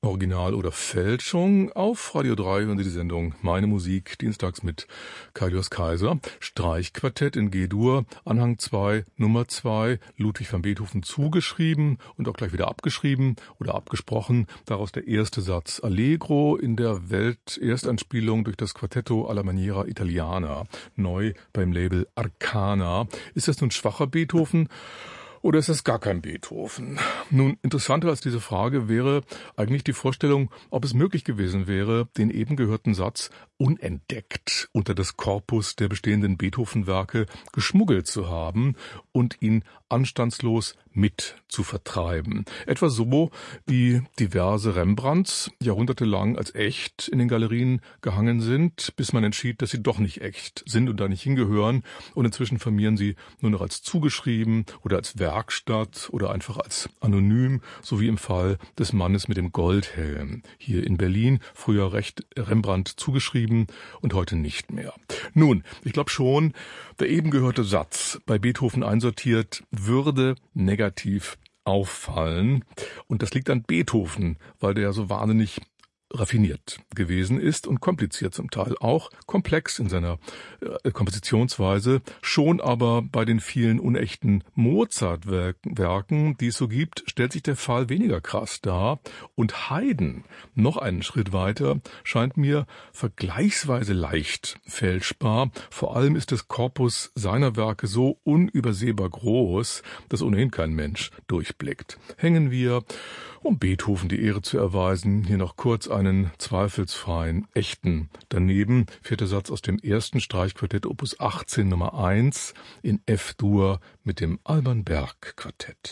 Original oder Fälschung. Auf Radio 3 hören Sie die Sendung Meine Musik, dienstags mit Kaius Kaiser. Streichquartett in G-Dur, Anhang 2, Nummer 2, Ludwig van Beethoven zugeschrieben und auch gleich wieder abgeschrieben oder abgesprochen. Daraus der erste Satz Allegro in der Welterstanspielung durch das Quartetto alla maniera italiana, neu beim Label Arcana. Ist das nun schwacher Beethoven? Oder ist es gar kein Beethoven? Nun, interessanter als diese Frage wäre eigentlich die Vorstellung, ob es möglich gewesen wäre, den eben gehörten Satz unentdeckt unter das Korpus der bestehenden Beethoven-Werke geschmuggelt zu haben und ihn anstandslos mit zu vertreiben. Etwa so, wie diverse Rembrandts jahrhundertelang als echt in den Galerien gehangen sind, bis man entschied, dass sie doch nicht echt sind und da nicht hingehören. Und inzwischen firmieren sie nur noch als zugeschrieben oder als Werkstatt oder einfach als anonym, so wie im Fall des Mannes mit dem Goldhelm. Hier in Berlin, früher recht Rembrandt zugeschrieben und heute nicht mehr. Nun, ich glaube schon, der eben gehörte Satz, bei Beethoven einsortiert, würde negativ auffallen. Und das liegt an Beethoven, weil der ja so wahnsinnig raffiniert gewesen ist und kompliziert zum Teil auch, komplex in seiner Kompositionsweise, schon aber bei den vielen unechten Mozart-Werken, die es so gibt, stellt sich der Fall weniger krass dar. Und Haydn, noch einen Schritt weiter, scheint mir vergleichsweise leicht fälschbar. Vor allem ist das Korpus seiner Werke so unübersehbar groß, dass ohnehin kein Mensch durchblickt. Hängen wir, um Beethoven die Ehre zu erweisen, hier noch kurz einen zweifelsfreien, echten daneben. Vierter Satz aus dem ersten Streichquartett Opus 18 Nummer 1 in F-Dur mit dem Alban Berg Quartett.